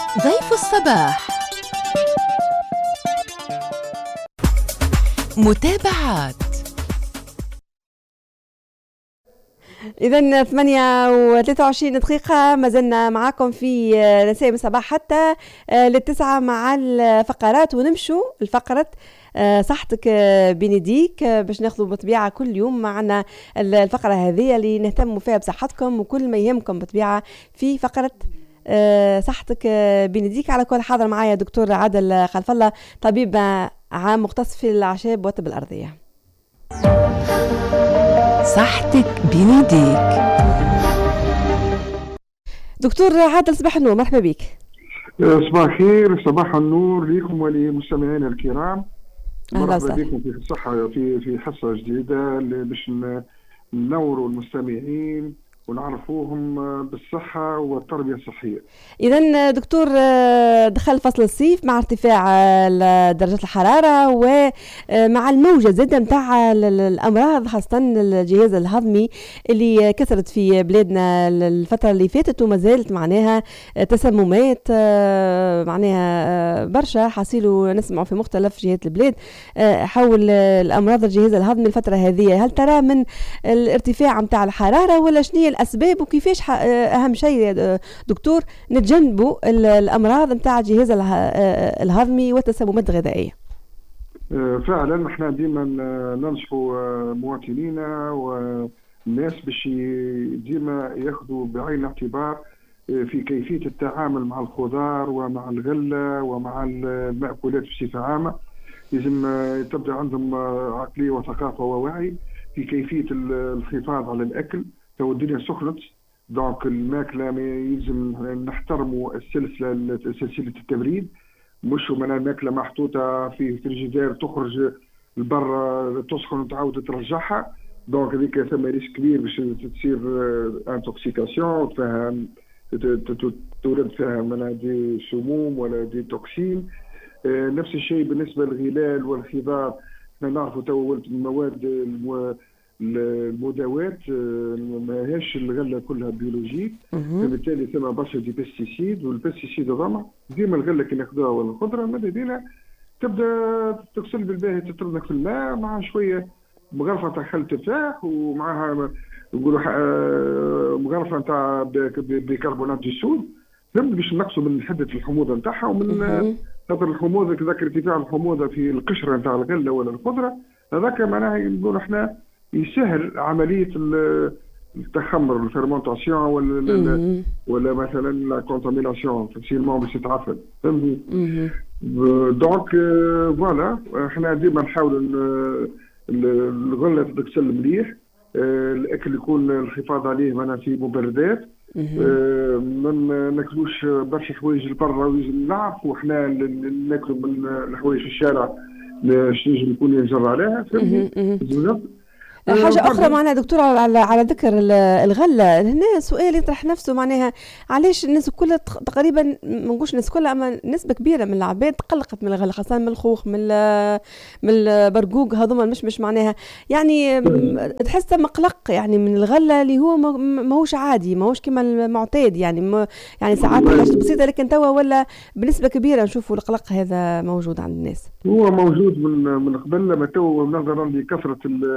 ضيف الصباح. متابعات. إذا 8:23 ما زلنا معاكم في نسائم الصباح حتى للتسعة مع الفقرات، ونمشوا الفقرة صحتك بين يديك باش ناخذوا بطبيعة كل يوم معنا الفقرة هذه اللي نهتم فيها بصحتكم وكل ما يهمكم بطبيعة في فقرة صحتك بين يديك. على كل حاضر معايا دكتور عادل خلف الله، طبيب عام مختص في الأعشاب والطب الأرضية. صحتك بين يديك. دكتور عادل صباح النور، مرحبا بك. صباح الخير، صباح النور لكم ولمستمعينا الكرام. مرحبا بكم في الصحة في حصة جديدة باش ننوروا المستمعين ونعرفوهم بالصحة والتربية الصحية. إذا دكتور، دخل فصل الصيف مع ارتفاع درجات الحرارة ومع الموجة زادة متاع الأمراض خاصة الجهاز الهضمي اللي كثرت في بلادنا الفترة اللي فاتت وما زالت معناها تسممات معناها برشا حصيلوا نسمعوا في مختلف جهات البلاد حول الأمراض الجهاز الهضمي الفترة هذه. هل ترى من الارتفاع متاع الحرارة ولا شنو الأسباب وكيفاش أهم شيء دكتور نتجنبوا الأمراض متاع الجهاز الهضمي والتسممات الغذائية؟ فعلا احنا ديما ننصحوا مواطنينا والناس باش ديما ياخذوا بعين الاعتبار في كيفية التعامل مع الخضار ومع الغلة ومع المأكولات بصفة عامة. لازم تبدأ عندهم عقلية وثقافة ووعي في كيفية الحفاظ على الأكل. تو الدنيا سخنت، دونك الماكله يلزم نحترموا سلسله التبريد، مش من الماكله محطوطه في فريجيدير تخرج لبرا تسخن وتعاود ترجعها. دونك هذيك ثم ريسك كبير باش تصير انتوكسيكاسيون، تفهم تولد فيها من دي سموم ولا دي توكسين. نفس الشيء بالنسبه للغلال والخضار، احنا نعرفوا تو المواد المداوات ماهيش الغله كلها بيولوجيك، فبالتالي ثم برشا دي بيستيسيد، والبيستيسيد هذوما ديما الغله كي ناخذوها ولا الخضره ماذا بينا تبدا تغسل بالباهي، تترنك في الماء مع شويه مغرفه تاع خل تفاح ومعها نقولوا مغرفه تاع بيكربونات الصود، فهمت، باش نقصوا من حده الحموضه نتاعها. ومن خاطر الحموضه كذاك ارتفاع الحموضه في القشره نتاع الغله ولا الخضره هذاك معناها نقولوا احنا يسهل عمليه التخمر الفيرمونتاسيون ولا مثلا لا كونتاميناسيون فاسيلمون باش تتعفن، فهمتني. دونك فوالا احنا ديما نحاولوا الغله تغسل مليح، الاكل يكون الحفاظ عليه معناها في مبردات، ما ناكلوش برشا حوايج لبرا، نعرفوا احنا ناكلوا من الحوايج في الشارع شنو يكون ينجر عليها، فهمتني. حاجة أخرى معناها دكتور على ذكر الغلة، هنا سؤال يطرح نفسه معناها علاش الناس كلها تقريبا ما نقولش الناس كلها أما نسبة كبيرة من العباد تقلقت من الغلة، خاصة من الخوخ من البرقوق هذوما مش معناها يعني تحس مقلق يعني من الغلة اللي هو ماهوش عادي، ماهوش كما المعتاد يعني يعني ساعات حاجة بسيطة، لكن توا ولا بنسبة كبيرة نشوفوا القلق هذا موجود عند الناس. هو موجود من قبل، لما تو نظرا لكثرة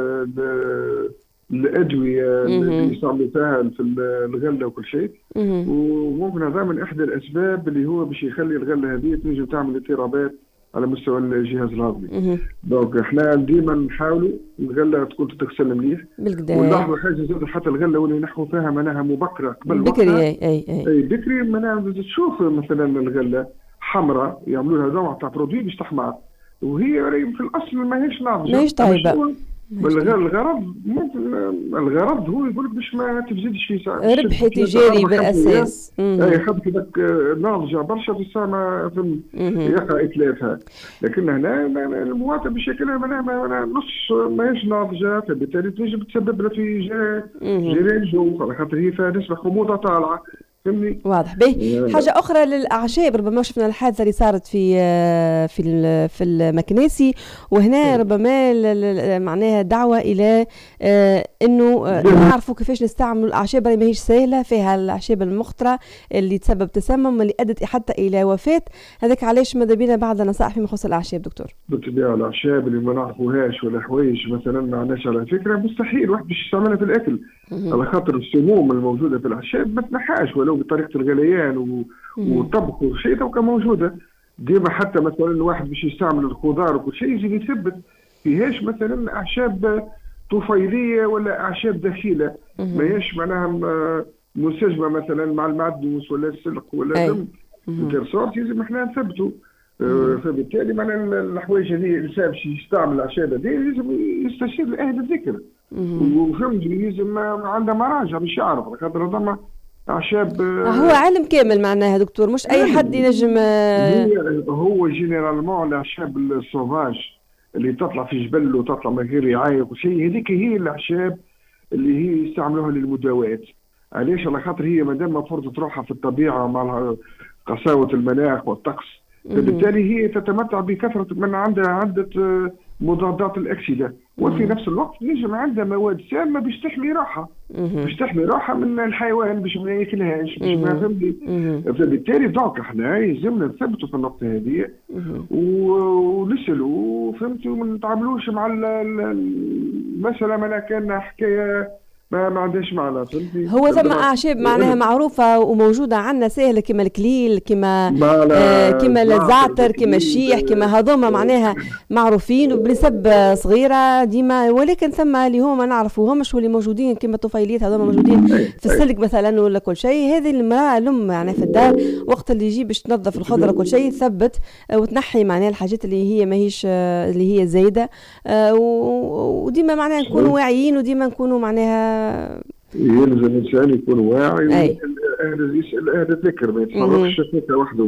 الأدوية اللي يستعملوا فيها في الغلة وكل شيء، وممكن هذا من إحدى الأسباب اللي هو باش يخلي الغلة هذه تنجم تعمل اضطرابات على مستوى الجهاز الهضمي. دونك احنا ديما نحاولوا الغلة تكون تغسل مليح بالكدا، ونلاحظوا حاجة زاد حتى الغلة واللي نحو فيها معناها مبكرة قبل بكري اي بكري معناها تشوف مثلا الغلة حمراء يعملوا لها نوع تاع برودوي باش تحمر وهي في الأصل ماهيش ناضجة، ماهيش طيبة. الغرض هو يقول لك باش ما تفزدش في ساعه ربح تجاري بالاساس. اي خاطر كذاك ناضجه برشا في الساعه يقع اتلافها، لكن هنا المواطن بشكل نص ماهيش ناضجه، فبالتالي تنجم تسبب له في جيران جو، خاطر هي فيها نسبه حموضه طالعه، فهمني. واضح. به حاجه اخرى للاعشاب، ربما شفنا الحادثه اللي صارت في المكناسي، وهنا ربما معناها دعوه الى انه نعرفوا كيفاش نستعملوا الاعشاب اللي ماهيش سهله، فيها الاعشاب المخطره اللي تسبب تسمم اللي ادت حتى الى وفاه. هذاك علاش ماذا بينا بعض النصائح فيما يخص الاعشاب دكتور؟ بالطبيعه الاعشاب اللي ما نعرفوهاش ولا حوايج مثلا ما عندناش على فكره، مستحيل واحد باش يستعملها في الاكل، على خاطر السموم الموجوده في الاعشاب ما تنحاش ولو بطريقه الغليان والطبخ وشيء توكا موجوده. ديما حتى مثلا الواحد باش يستعمل الخضار وكل شيء يجي يثبت فيهاش مثلا اعشاب طفيليه ولا اعشاب دخيله، ماهيش معناها منسجمه مثلا مع المعدوس ولا السلق ولا دم الكرسات، لازم احنا نثبتوا. فبالتالي معناها الحوايج هذه الانسان باش يستعمل الاعشاب هذه لازم يستشير اهل الذكر، وفهمت لازم عنده مراجع باش يعرف، خاطر هذا اعشاب هو علم كامل معناها دكتور، مش اي حد ينجم. هو جينيرالمون الاعشاب السوفاج اللي تطلع في جبل وتطلع من غير رعايه وشيء، هذيك هي الاعشاب اللي هي يستعملوها للمداوات. علاش؟ على خاطر هي مادام فرضت روحها في الطبيعه مع قساوه المناخ والطقس، فبالتالي هي تتمتع بكثره من عندها عده مضادات الاكسده، وفي نفس الوقت نجم عندها مواد سامه باش تحمي روحها، باش تحمي روحها من الحيوان باش ما ياكلهاش، باش ما فهمني. فبالتالي دونك احنا يلزمنا نثبتوا في النقطه هذه ونسالوا، فهمتوا، ما نتعاملوش مع المساله ما كان حكايه ما عندهاش معنى، فهمتي. هو ثم اعشاب معناها معروفه وموجوده عندنا سهله، كما الكليل، كما الزعتر، كما الشيح، كما هذوما معناها معروفين وبنسب صغيره ديما، ولكن ثم اللي هما نعرفوهمش واللي موجودين كما الطفيليات هذوما موجودين في السلك مثلا ولا كل شيء. هذه المراه الام يعني في الدار وقت اللي يجي باش تنظف الخضره كل شيء تثبت وتنحي معناها الحاجات اللي هي ماهيش اللي هي زايده، وديما معناها نكونوا واعيين، وديما نكونوا معناها يلزم الانسان يكون واعي يسال اهل الذكر، ما يتصرفش هكا وحده.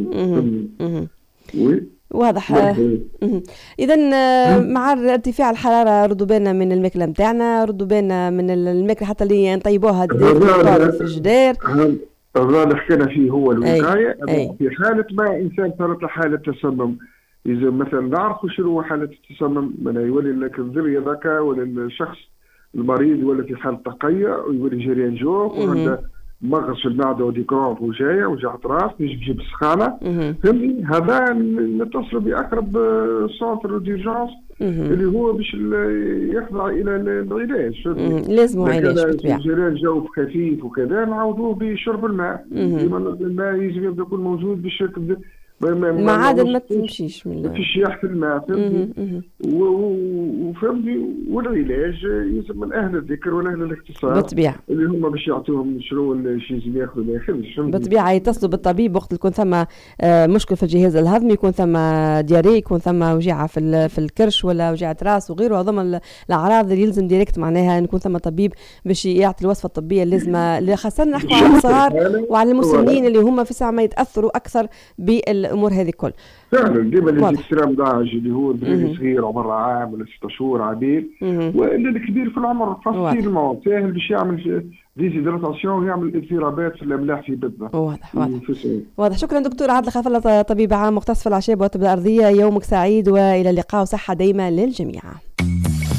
واضح. اذا مع ارتفاع الحراره ردوا بالنا من الماكله نتاعنا، ردوا بالنا من الماكله حتى اللي نطيبوها في الجدار. هذا اللي حكينا فيه هو الوقايه. في حاله ما انسان صارت له حاله تسمم، اذا مثلا نعرفوا شنو هو حاله التسمم، يولي لك الذريه ذاك ولا الشخص المريض ولا في حاله تقيؤ ويولي جريان جوف وعنده مغص في المعده وديكرون وجعة راس يجيب السخانه، فهمتني. هذا نتصل باقرب سونتر ديرجونس اللي هو باش يخضع الى العلاج، لازم علاج بالطبيعه. جريان جوف خفيف وكذا نعوضوه بشرب الماء، الماء يجب يكون موجود باش المعادن ما تمشيش ما فيش يحت الماء، فهمتني. وفهمتني. والعلاج يلزم من اهل الذكر ولا اهل الاختصاص بالطبيعه اللي هم باش يعطوهم شنو الشيء اللي ياخذوا ما ياخذش، بالطبيعه. يتصلوا بالطبيب وقت يكون ثم مشكل في الجهاز الهضمي، يكون ثم دياري، يكون ثم وجيعه في الكرش ولا وجيعه راس وغيره، هذوما الاعراض اللي يلزم ديريكت معناها نكون ثم طبيب باش يعطي الوصفه الطبيه اللازمه، خاصه نحكوا على الصغار وعلى المسنين اللي هم في ساعه ما يتاثروا اكثر الامور هذه الكل. فعلا ديما الاكستريم داج اللي هو الدراري صغير عمره عام ولا 6 شهور عبيد، والا الكبير في العمر فاسيلمون ساهل باش يعمل ديزيدراتاسيون ويعمل اضطرابات في الاملاح في بدنه. واضح. شكرا دكتور عادل خفلة، طبيب عام مختص في الاعشاب والطب الارضيه. يومك سعيد والى اللقاء وصحه دائمه للجميع.